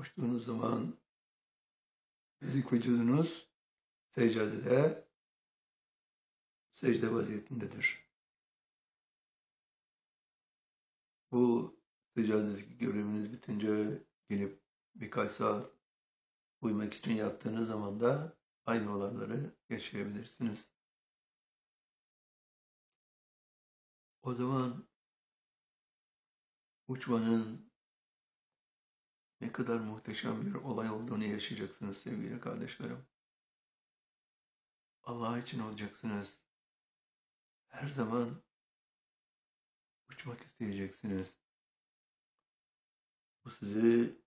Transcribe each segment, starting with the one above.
uçtuğunuz zaman fizik vücudunuz secde vaziyetindedir. Bu secdedeki göreviniz bitince gelip birkaç saat uyumak için yattığınız zaman da aynı olayları yaşayabilirsiniz. O zaman uçmanın ne kadar muhteşem bir olay olduğunu yaşayacaksınız sevgili kardeşlerim. Allah için olacaksınız. Her zaman uçmak isteyeceksiniz. Bu sizi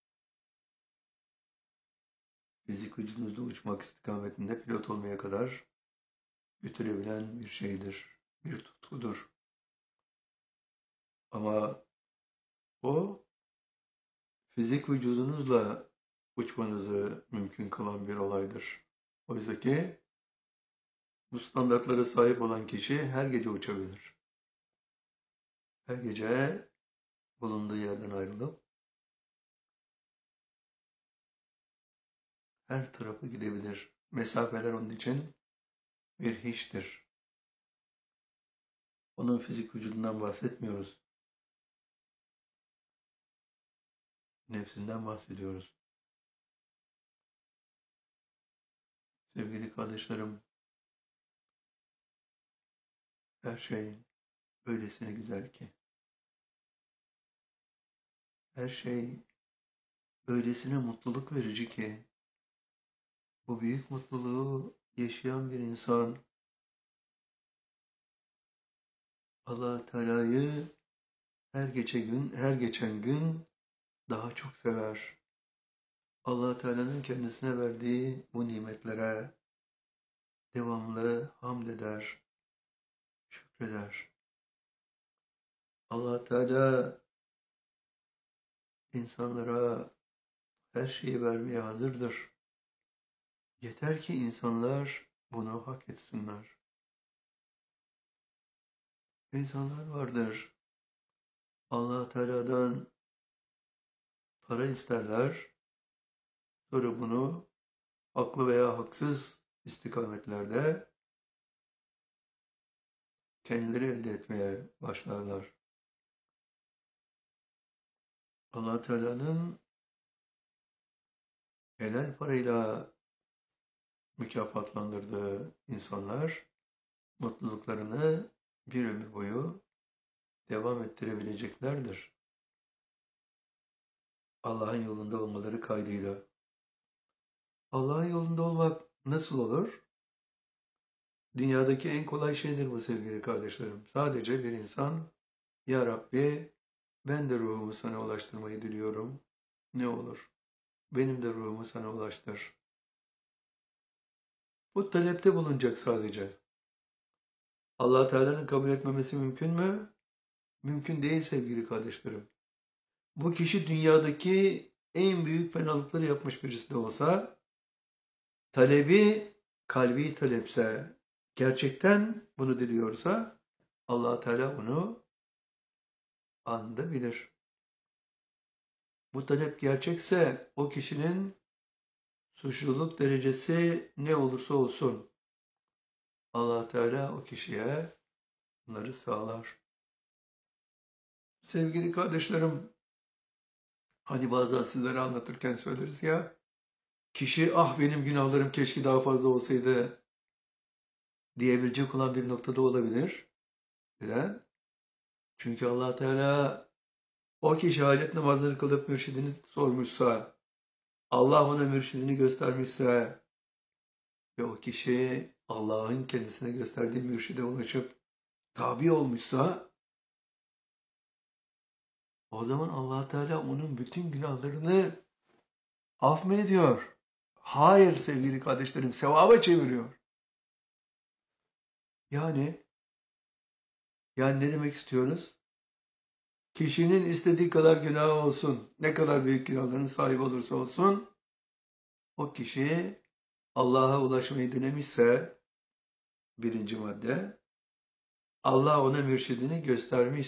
fizik vücudunuzda uçmak istikametinde pilot olmaya kadar götürebilen bir şeydir, bir tutkudur. Ama o fizik vücudunuzla uçmanızı mümkün kılan bir olaydır. Oysa ki bu standartlara sahip olan kişi her gece uçabilir. Her gece bulunduğu yerden ayrılıp her tarafa gidebilir. Mesafeler onun için bir hiçtir. Onun fizik vücudundan bahsetmiyoruz. Nefsinden bahsediyoruz. Sevgili kardeşlerim, her şey öylesine güzel ki. Her şey öylesine mutluluk verici ki. Bu büyük mutluluğu yaşayan bir insan Allah Teala'yı her geçen gün daha çok sever. Allah Teala'nın kendisine verdiği bu nimetlere devamlı hamd eder, şükreder. Allah Teala insanlara her şeyi vermeye hazırdır. Yeter ki insanlar bunu hak etsinler. İnsanlar vardır. Allah Teala'dan para isterler. Sonra bunu haklı veya haksız istikametlerde kendileri elde etmeye başlarlar. Allah Teala'nın helal parayla mükafatlandırdığı insanlar mutluluklarını bir ömür boyu devam ettirebileceklerdir. Allah'ın yolunda olmaları kaydıyla. Allah'ın yolunda olmak nasıl olur? Dünyadaki en kolay şeydir bu sevgili kardeşlerim. Sadece bir insan, Ya Rabbi, ben de ruhumu sana ulaştırmayı diliyorum. Ne olur? Benim de ruhumu sana ulaştır. Bu talepte bulunacak sadece. Allah Teala'nın kabul etmemesi mümkün mü? Mümkün değil sevgili kardeşlerim. Bu kişi dünyadaki en büyük fenalıkları yapmış birisi de olsa, talebi kalbi talepse, gerçekten bunu diliyorsa, Allah Teala onu anında bilir. Bu talep gerçekse o kişinin suçluluk derecesi ne olursa olsun Allah Teala o kişiye bunları sağlar. Sevgili kardeşlerim, hani bazen sizlere anlatırken söyleriz ya, kişi ah benim günahlarım keşke daha fazla olsaydı diyebilecek olan bir noktada olabilir. Neden? Çünkü Allah Teala o kişi hacet namazları kılıp mürşidini sormuşsa, Allah ona mürşidini göstermişse ve o kişi Allah'ın kendisine gösterdiği mürşide ulaşıp tabi olmuşsa, o zaman Allah Teala onun bütün günahlarını affediyor. Hayır sevgili kardeşlerim, sevaba çeviriyor. Yani ne demek istiyoruz? Kişinin istediği kadar günahı olsun, ne kadar büyük günahların sahibi olursa olsun, o kişi Allah'a ulaşmayı denemişse, birinci madde, Allah ona mürşidini göstermiş.